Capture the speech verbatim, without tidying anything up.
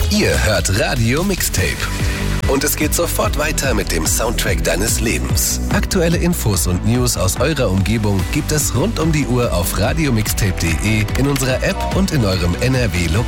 Ihr hört Radio Mixtape. Und es geht sofort weiter mit dem Soundtrack deines Lebens. Aktuelle Infos und News aus eurer Umgebung gibt es rund um die Uhr auf radiomixtape punkt de, in unserer App und in eurem N R W Lokal.